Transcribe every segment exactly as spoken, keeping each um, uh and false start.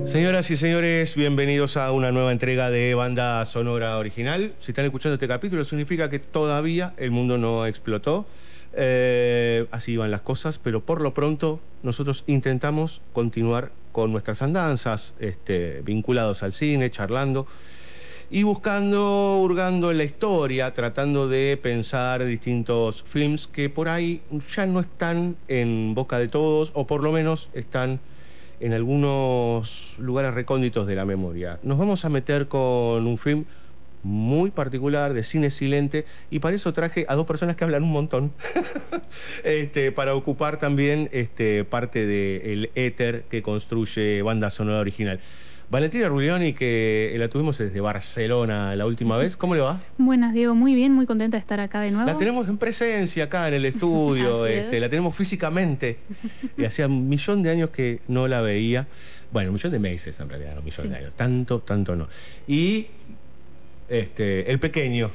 Señoras y señores, bienvenidos a una nueva entrega de Banda Sonora Original. Si están escuchando este capítulo, significa que todavía el mundo no explotó. Eh, así van las cosas, pero por lo pronto nosotros intentamos continuar con nuestras andanzas, este, vinculados al cine, charlando y buscando, hurgando en la historia, tratando de pensar distintos films que por ahí ya no están en boca de todos, o por lo menos están en algunos lugares recónditos de la memoria. Nos vamos a meter con un film muy particular de cine silente, y para eso traje a dos personas que hablan un montón este, para ocupar también este, parte del éter que construye Banda Sonora Original. Valentina Ruglioni, que la tuvimos desde Barcelona la última vez. ¿Cómo le va? Buenas, Diego. Muy bien, muy contenta de estar acá de nuevo. La tenemos en presencia acá en el estudio, este, la tenemos físicamente. Y hacía un millón de años que no la veía. Bueno, un millón de meses en realidad, no un millón sí. de años. Tanto, tanto no. Y este, el pequeño,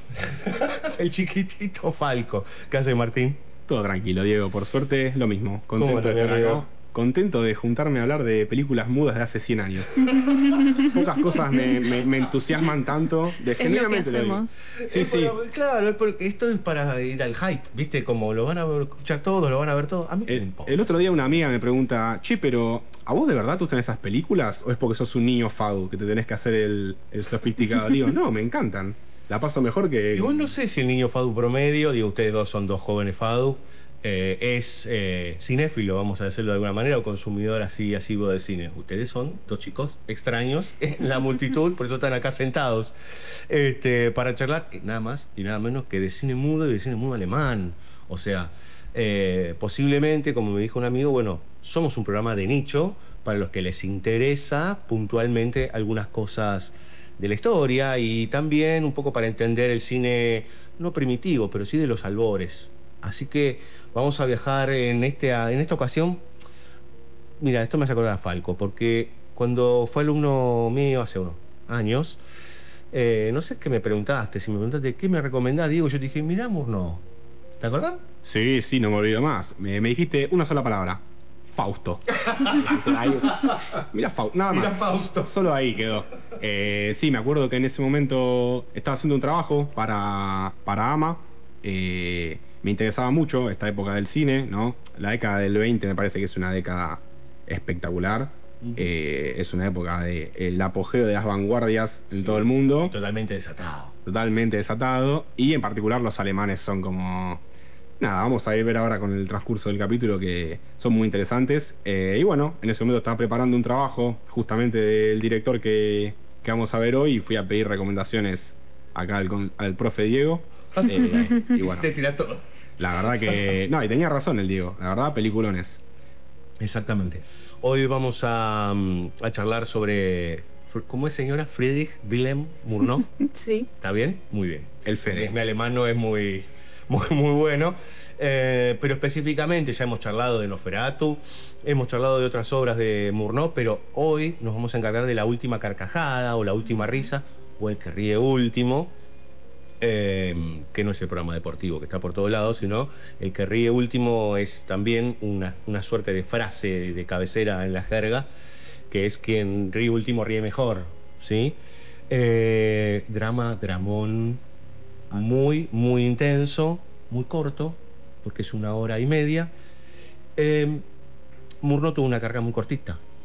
el chiquitito Falco. ¿Qué hace, Martín? Todo tranquilo, Diego. Por suerte, lo mismo. Contento de estar acá. Contento de juntarme a hablar de películas mudas de hace cien años. Pocas cosas me, me, me entusiasman tanto. De es lo que hacemos. Lo sí, sí. Para, claro, es porque esto es para ir al hype, ¿viste? Como lo van a escuchar todos, lo van a ver todos. A mí el, el otro día una amiga me pregunta, che, pero ¿a vos de verdad te gustan esas películas? ¿O es porque sos un niño fado que te tenés que hacer el, el sofisticado? Digo, no, me encantan. La paso mejor que... Igual no sé si el niño fadu promedio, digo, ustedes dos son dos jóvenes fadu, Eh, es eh, cinéfilo, vamos a decirlo de alguna manera, o consumidor así asiduo de cine. Ustedes son dos chicos extraños en la multitud, por eso están acá sentados este, para charlar, nada más y nada menos que de cine mudo y de cine mudo alemán. O sea, eh, posiblemente, como me dijo un amigo, bueno, somos un programa de nicho para los que les interesa puntualmente algunas cosas de la historia, y también un poco para entender el cine no primitivo, pero sí de los albores. Así que vamos a viajar en, este, en esta ocasión. Mira, esto me hace acordar a Falco, porque cuando fue alumno mío hace unos años, eh, no sé qué me preguntaste, si me preguntaste qué me recomendás, Diego, yo te dije, mirá Murnau. ¿Te acordás? Sí, sí, no me olvido más. Me, me dijiste una sola palabra. Fausto. Ahí, mira Fausto, nada más. Mira Fausto. Solo ahí quedó. Eh, sí, me acuerdo que en ese momento estaba haciendo un trabajo para, para AMA. Eh, me interesaba mucho esta época del cine, ¿no? La década del veinte me parece que es una década espectacular. Uh-huh. Eh, es una época de el apogeo de las vanguardias en sí, todo el mundo. Totalmente desatado. Totalmente desatado. Y en particular los alemanes son como... Nada, vamos a ir a ver ahora con el transcurso del capítulo, que son muy interesantes. Eh, y bueno, en ese momento estaba preparando un trabajo justamente del director que, que vamos a ver hoy, y fui a pedir recomendaciones acá al, al profe Diego. Eh, y bueno, te tira todo. La verdad que... No, y tenía razón el Diego. La verdad, peliculones. Exactamente. Hoy vamos a, a charlar sobre... ¿Cómo es, señora? Friedrich Wilhelm Murnau. Sí. ¿Está bien? Muy bien. El Fede. Mi alemán no es muy, muy, muy bueno. Eh, pero específicamente ya hemos charlado de Nosferatu, hemos charlado de otras obras de Murnau, pero hoy nos vamos a encargar de La Última Carcajada, o La Última Risa, o El que ríe último. Eh, que no es el programa deportivo que está por todos lados, sino El que ríe último es también una, una suerte de frase de cabecera en la jerga, que es quien ríe último ríe mejor, ¿sí? Eh, drama, dramón, muy, muy intenso, muy corto, porque es una hora y media. Eh, Murnau tuvo una carrera muy cortita,